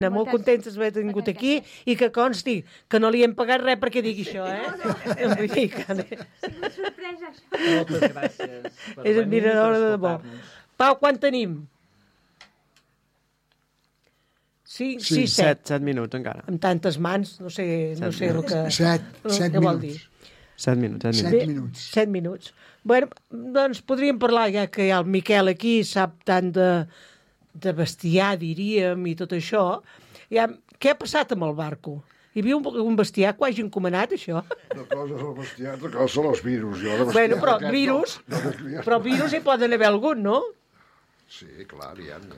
Molt contents d'haver tingut aquí i que consti que no li hem pagat res perquè digui això, Vull dir que... És una sorpresa, això. Moltes gràcies. És admiradora de debò. Pau, quan tenim? 6, 7. 7 minuts encara. Amb tantes mans, no sé el que... 7 què vol dir? 7 minuts. 7 minuts. 7 minuts. Bueno, doncs podríem parlar, ja que hi ha el Miquel aquí, sap tant de bestiar, diríem, i tot això. Ja, què ha passat amb el barco? Hi havia un bestiar que ho hagin encomanat, això? Una cosa és el bestiar, altra cosa són els virus. Bueno, però virus hi poden haver algun, no? Sí, clar,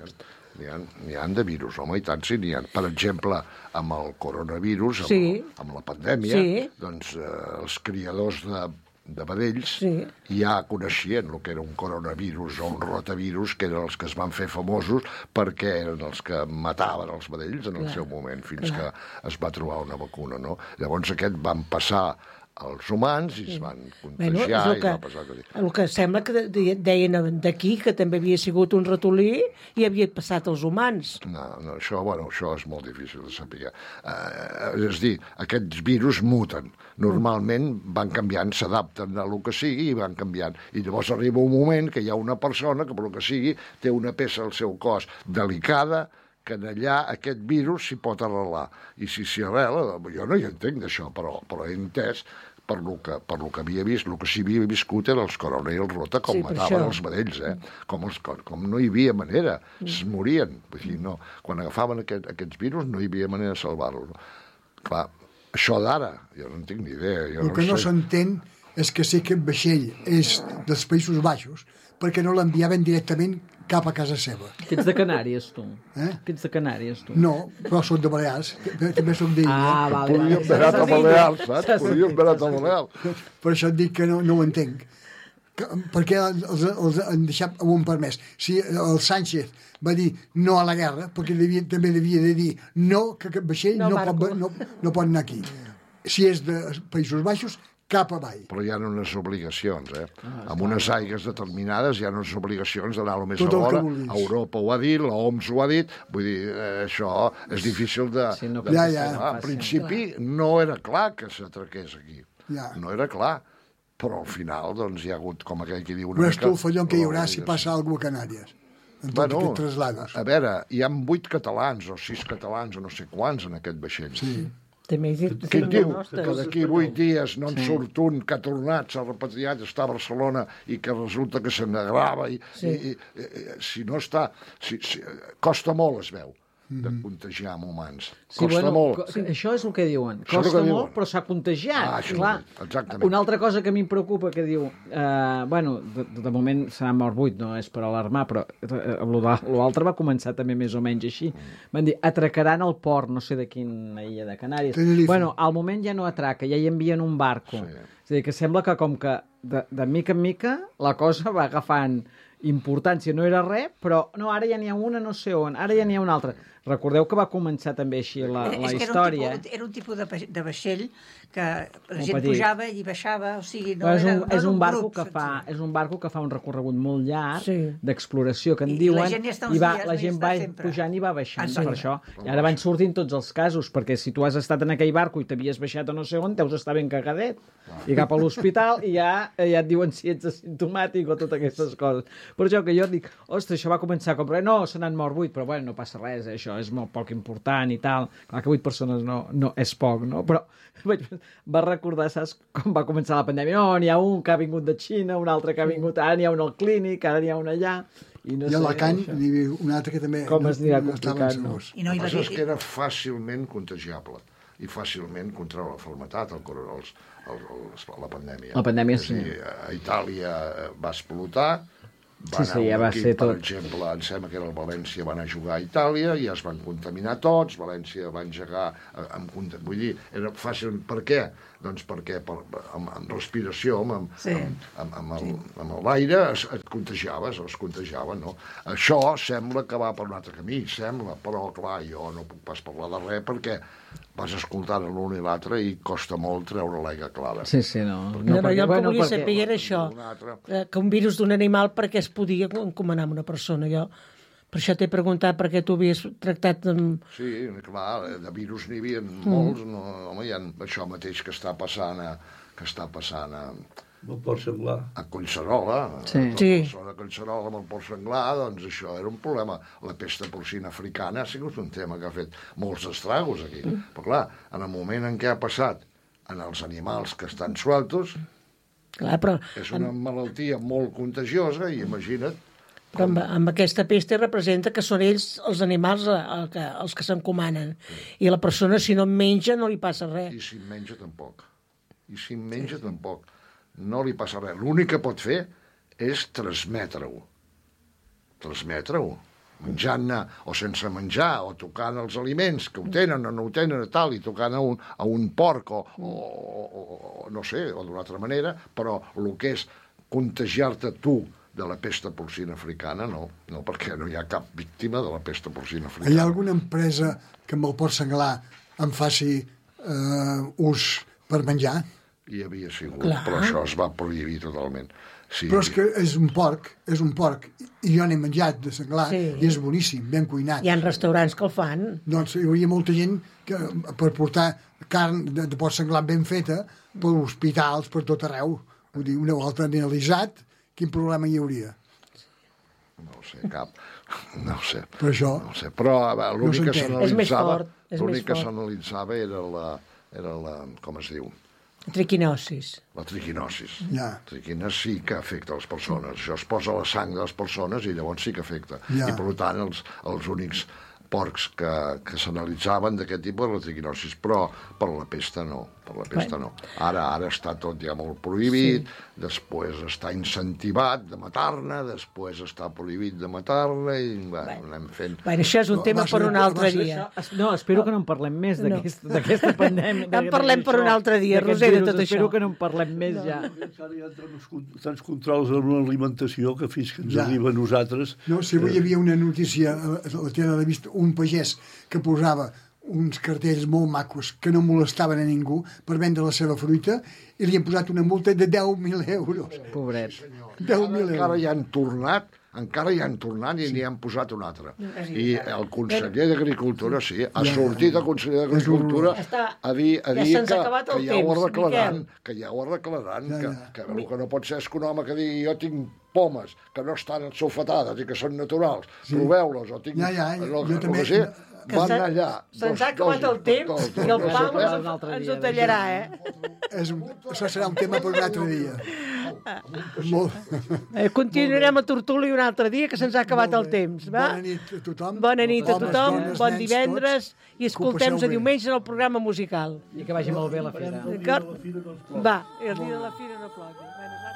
n'hi ha de virus, home, i tant sí, n'hi ha. Per exemple, amb el coronavirus, amb la pandèmia, doncs els criadors de vedells ja coneixien el que era un coronavirus o un rotavirus, que eren els que es van fer famosos perquè eren els que mataven els vedells en el seu moment, fins que es va trobar una vacuna, no? Llavors aquest van passar als humans i es van contagiar i va passar... El que sembla que deien d'aquí que també havia sigut un ratolí i havia passat als humans. No, això és molt difícil de saber. És a dir, aquests virus muten. Normalment van canviant, s'adapten a el que sigui i van canviant. I llavors arriba un moment que hi ha una persona que, per el que sigui, té una peça al seu cos delicada, que allà aquest virus s'hi pot arrelar. I si s'hi arrela, jo no hi entenc d'això, però he entès per lo que havia vist, el que sí havia viscut era els corona i el rota, com mataven els vedells, com no hi havia manera, es morien. Vull dir, no, quan agafaven aquests virus no hi havia manera de salvar-los. Clar, això d'ara, jo no en tinc ni idea. El que no s'entén és que sí que el vaixell és dels Països Baixos, perquè no l'enviaven directament cap a casa seva. Que ets de Canàries, tu. Que ets de Canàries, tu. No, però soc de Balears, també soc d'Illa. Podríem haver anat a Balears, saps? Podríem haver anat a Balears. Per això et dic que no ho entenc. Perquè els han deixat amb un permès. Si el Sánchez va dir no a la guerra, perquè també devia de dir no, que aquest vaixell no pot anar aquí. Si és de Països Baixos, cap avall. Però hi ha unes obligacions, amb unes aigues determinades hi ha unes obligacions d'anar a lo més a l'hora. Europa ho ha dit, l'OMS ho ha dit, vull dir, això és difícil de... En principi no era clar que s'atraqués aquí. No era clar. Però al final, doncs, hi ha hagut, com aquell que diu una mica... Però és tu el fallon que hi haurà si passa alguna cosa a Canàries. Bueno, a veure, hi ha 8 catalans o 6 catalans o no sé quants en aquest vaixell. Sí. Qui diu que d'aquí 8 dies no en surt un que ha tornat, s'ha repatriat, està a Barcelona i que resulta que se n'agrava i si no està... Costa molt, es veu, de contagiar amb humans. Costa molt. Això és el que diuen. Costa molt, però s'ha contagiat. Exactament. Una altra cosa que a mi em preocupa que diu... de moment serà mort 8, no és per alarmar, però l'altre va començar també més o menys així. Van dir, atracaran al port, no sé de quina illa de Canàries. Bueno, al moment ja no atraca, ja hi envien un barco. És a dir, que sembla que com que de mica en mica la cosa va agafant importància. No era res, però no, ara ja n'hi ha una no sé on, ara ja n'hi ha una altra. Recordeu que va començar també així la història. Era un tipus de vaixell que la gent pujava i baixava, o sigui... És un barco que fa un recorregut molt llarg d'exploració, que en diuen, i la gent va pujant i va baixant. Per això, i ara van sortint tots els casos, perquè si tu has estat en aquell barco i t'havies baixat a no sé on, deus estar ben cagadet, i cap a l'hospital, i ja et diuen si ets asimptomàtic o totes aquestes coses. Per això que jo dic, ostres, això va començar com... No, se n'han mort 8, però bueno, no passa res, això és molt poc important i tal. Clar que 8 persones no és poc, no? Però va recordar, saps, com va començar la pandèmia. No, n'hi ha un que ha vingut de Xina, un altre que ha vingut... Ara n'hi ha un al clínic, ara n'hi ha un allà... I a Alacant n'hi havia un altre que també... Com es dirà complicat, no? El que passa és que era fàcilment contagiable i fàcilment contra la malaltia, la pandèmia. La pandèmia, sí. A Itàlia va explotar, ja va ser tot. Per exemple, em sembla que era el València, van a jugar a Itàlia, ja es van contaminar tots, València va engegar... Vull dir, era fàcil... Per què? Doncs perquè amb respiració, amb l'aire, es contagiava, no? Això sembla que va per un altre camí, però clar, jo no puc pas parlar de res perquè vas escoltant l'un i l'altre i costa molt treure l'aigua clara. Sí, no. Jo el que volia saber era això, que un virus d'un animal per què es podia encomanar a una persona, jo... Per això t'he preguntat per què tu havies tractat amb... Sí, clar, de virus n'hi havia molts, no, home, hi ha això mateix que està passant a el port senglar. A Collserola, a Collserola amb el port senglar, doncs això era un problema. La pesta porcina africana ha sigut un tema que ha fet molts estragos aquí. Però clar, en el moment en què ha passat en els animals que estan sueltos, clar, però... és una malaltia molt contagiosa i imagina't. Però amb aquesta pesta representa que són ells, els animals, els que s'encomanen. I la persona, si no en menja, no li passa res. I si en menja, tampoc. Tampoc. No li passa res. L'únic que pot fer és transmetre-ho. Menjant-ne o sense menjar, o tocant els aliments que ho tenen o no ho tenen, tal, i tocant a un porc o no sé, o d'una altra manera, però el que és contagiar-te tu de la pesta porcina africana, no, perquè no hi ha cap víctima de la pesta porcina africana. Hi ha alguna empresa que amb el port senglar en faci ús per menjar? Hi havia sigut, però això es va prohibir totalment. Sí. Però és que és un porc, i jo n'he menjat de senglar, i és boníssim, ben cuinat. Hi ha restaurants que el fan. Doncs hi hauria molta gent que per portar carn de port senglar ben feta per hospitals, per tot arreu. Vull dir, una volta analitzat, quin problema hi hauria? No ho sé, cap. No ho sé. Per això... No ho sé. Però l'únic que s'analitzava... L'únic que s'analitzava era la... com es diu? Triquinosis. La triquinosis. Ja. La triquinosis sí que afecta les persones. Això es posa a la sang de les persones i llavors sí que afecta. Ja. I per tant els únics porcs que s'analitzaven d'aquest tipus de la triquinosis, però per la pesta no. Ara està tot ja molt prohibit, després està incentivat de matar-ne, després està prohibit de matar-ne i anem fent... Això és un tema per un altre dia. No, espero que no en parlem més d'aquesta pandèmia. En parlem per un altre dia, Roser, de tot això. Espero que no en parlem més ja. Ara hi ha tants controls en l'alimentació que fins que ens arriba a nosaltres... No, si avui hi havia una notícia a la tele de vist, un pagès que posava uns cartells molt macos que no molestaven a ningú per vendre la seva fruita i li han posat una multa de 10.000 euros. Pobret. 10.000 euros. Encara hi han tornat i n'hi han posat un altre. I el conseller d'Agricultura, ha sortit el conseller d'Agricultura a dir que ja ho arreglaran, que el que no pot ser és que un home que digui jo tinc pomes que no estan sulfatades i que són naturals, proveu-les, o tinc... Jo també... Van allà... Se'ns ha acabat el temps i el Pau ens ho tallarà, Això serà un tema per un altre dia. Continuarem a Tortoli un altre dia, que se'ns ha acabat el temps. Bona nit a tothom. Bona nit a tothom, bon divendres, i escoltem-nos a diumenge en el programa musical. I que vagi molt bé la fira. Va, el dia de la fira no plogui.